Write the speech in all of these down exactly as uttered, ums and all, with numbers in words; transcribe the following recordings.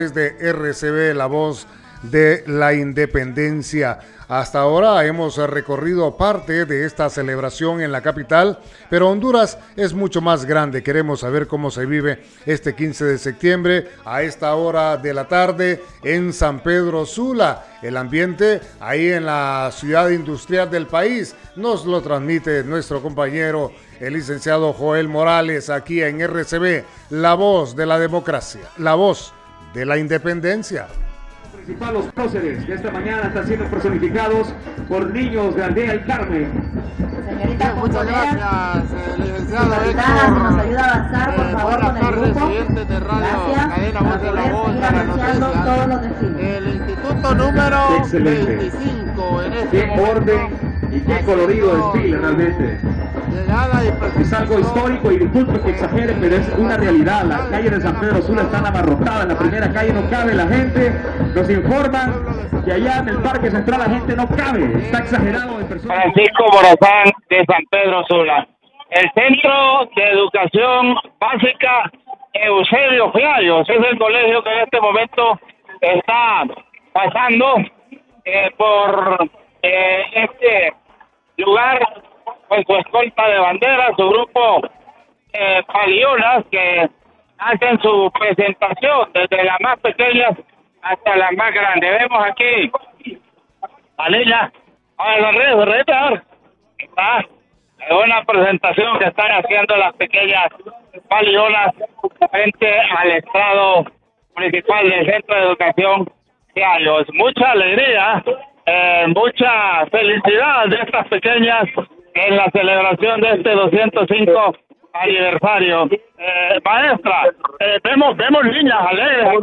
de R C B, la voz de la independencia. Hasta ahora hemos recorrido parte de esta celebración en la capital, pero Honduras es mucho más grande. Queremos saber cómo se vive este quince de septiembre a esta hora de la tarde en San Pedro Sula. El ambiente ahí en la ciudad industrial del país nos lo transmite nuestro compañero, el licenciado Joel Morales, aquí en R C B, la voz de la democracia, la voz de la independencia. Principal, los próceres de esta mañana están siendo personificados por niños de Aldea El Carmen. Señorita, muchas gracias, eh, licenciado Héctor. Nos ayuda a avanzar, por eh, favor, buenas con el tardes, grupo. siguiente de Radio Gracias. Cadena Voz de la Voz de la Noticia. Todos los desfiles. El instituto número Excelente. veinticinco en este Qué momento orden y qué colorido desfile realmente. Llegada y Es algo histórico y disculpe que exagere, pero es una realidad. Las calles de San Pedro Sula están abarrotadas. En la primera calle no cabe la gente. Nos informan que allá en el Parque Central la gente no cabe. Está exagerado de personas. Francisco Morazán de San Pedro Sula. El Centro de Educación Básica Eusebio Fiallos es el colegio que en este momento está pasando eh, por eh, este lugar con su escolta de bandera, su grupo eh, Palionas, que hacen su presentación desde las más pequeñas hasta las más grandes. Vemos aquí a Lila, a la red, red, está una presentación que están haciendo las pequeñas Palionas frente al estrado principal del Centro de Educación Fiallos. Mucha alegría, eh, mucha felicidad de estas pequeñas en la celebración de este doscientos cinco aniversario. Eh, maestra, eh, vemos vemos niñas alegres.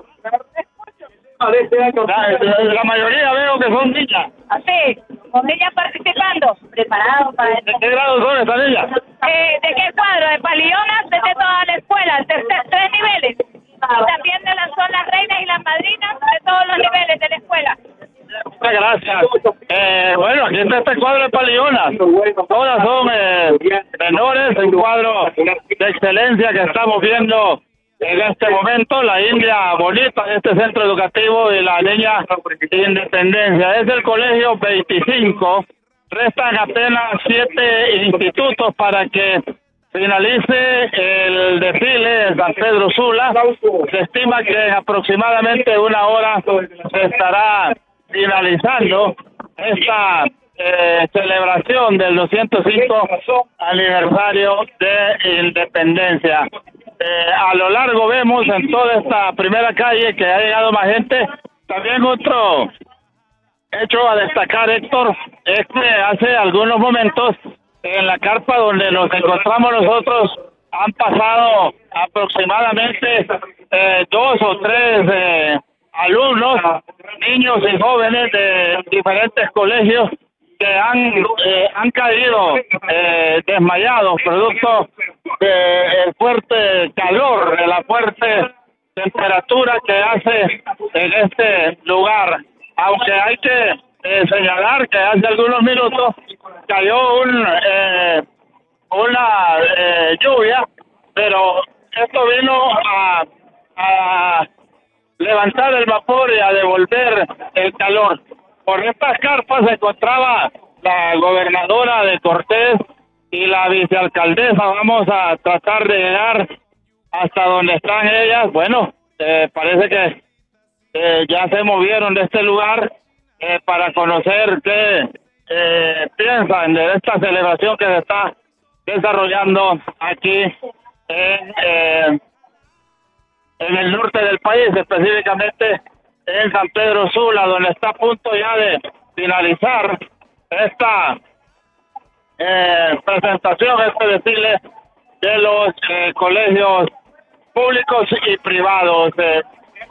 La, la mayoría veo que son niñas. Sí, con niñas participando. Preparados para ¿De qué grado son estas niñas? Eh, ¿De qué cuadro? De Palionas, desde toda la escuela, tercer, tres niveles. Y también de las, son las reinas y las madrinas de todos los niveles de la escuela. Muchas gracias. Eh, bueno, aquí está este cuadro de Palionas. Todas son eh, menores, un cuadro de excelencia que estamos viendo en este momento. La India bonita de este centro educativo y la niña Independencia. Es el colegio veinticinco. Restan apenas siete institutos para que finalice el desfile de San Pedro Sula. Se estima que en aproximadamente una hora se estará finalizando esta eh, celebración del doscientos cinco aniversario de independencia. Eh, a lo largo vemos en toda esta primera calle que ha llegado más gente. También otro hecho a destacar, Héctor, es que hace algunos momentos en la carpa donde nos encontramos nosotros han pasado aproximadamente eh, dos o tres eh, alumnos, niños y jóvenes de diferentes colegios que han eh, han caído eh, desmayados producto del fuerte calor, de la fuerte temperatura que hace en este lugar. Aunque hay que eh, señalar que hace algunos minutos cayó un eh, una eh, lluvia, pero esto vino a, a levantar el vapor y a devolver el calor. Por estas carpas se encontraba la gobernadora de Cortés y la vicealcaldesa. Vamos a tratar de llegar hasta donde están ellas. Bueno, eh, parece que eh, ya se movieron de este lugar eh, para conocer qué eh, piensan de esta celebración que se está desarrollando aquí en eh, en el norte del país, específicamente en San Pedro Sula, donde está a punto ya de finalizar esta eh, presentación, este desfile de los eh, colegios públicos y privados. Eh,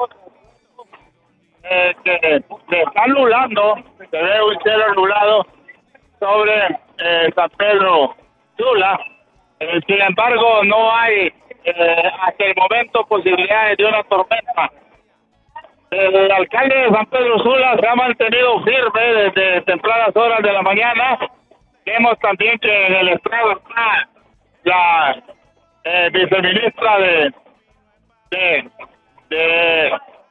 eh, que se está nublando, se ve un cielo nublado sobre eh, San Pedro Sula. Eh, sin embargo, no hay eh, hasta el momento posibilidades de una tormenta. El alcalde de San Pedro Sula se ha mantenido firme desde tempranas horas de la mañana. Vemos también que en el estrado está la eh, viceministra de, de, de